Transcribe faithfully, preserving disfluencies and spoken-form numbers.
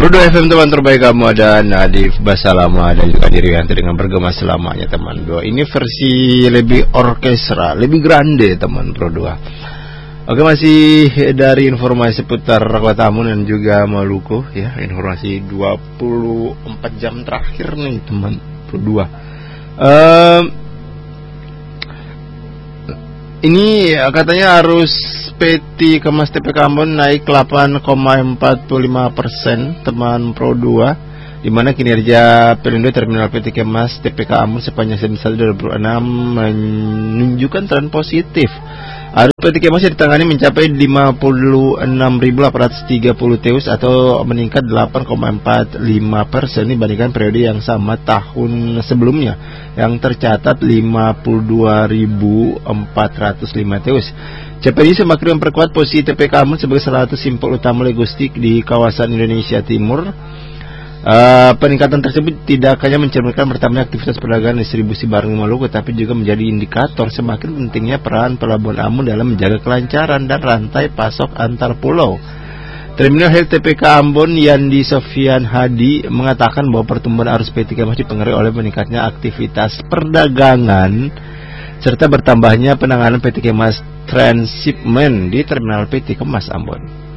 Produk F M teman terbaik kamu, ada Nadif Basalama dan juga Dirianti dengan bergema selamanya teman dua. Ini versi lebih orkestra, lebih grande teman Pro dua. Oke, masih dari informasi seputar Kota Ambon dan juga Maluku ya, informasi dua puluh empat jam terakhir nih teman Pro dua. Um, ini katanya harus P T Kemas T P K Ambon naik delapan koma empat puluh lima persen teman Pro dua, di mana kinerja perindo terminal P T Kemas T P K Ambon sepanjang semester satu dua ribu dua puluh enam menunjukkan tren positif. Arus P T Kemas ditangani mencapai lima puluh enam ribu delapan ratus tiga puluh T E U S atau meningkat delapan koma empat lima persen dibandingkan periode yang sama tahun sebelumnya yang tercatat lima puluh dua ribu empat ratus lima T E U S. Capaian ini semakin memperkuat posisi T P K Ambon sebagai salah satu simpul utama logistik di kawasan Indonesia Timur. Uh, peningkatan tersebut tidak hanya mencerminkan bertambahnya aktivitas perdagangan distribusi barang di Maluku, tapi juga menjadi indikator semakin pentingnya peran Pelabuhan Ambon dalam menjaga kelancaran dan rantai pasok antar pulau. Terminal Health T P K Ambon Yandi Sofian Hadi mengatakan bahwa pertumbuhan arus P T Kemas dipengaruhi oleh meningkatnya aktivitas perdagangan serta bertambahnya penanganan P T Kemas Transshipment di Terminal P T Kemas Ambon.